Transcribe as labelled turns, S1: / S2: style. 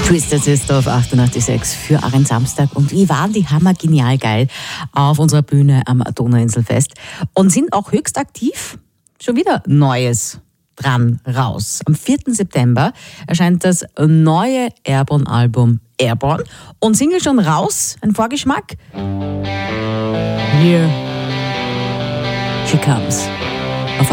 S1: Twisted Sister auf 88.6 für einen Samstag. Und wie waren die Hammer genial geil auf unserer Bühne am Donauinselfest und sind auch höchst aktiv. Schon wieder Neues dran raus. Am 4. September erscheint das neue Airborne-Album Airborne und Single schon raus. Ein Vorgeschmack. Here she comes.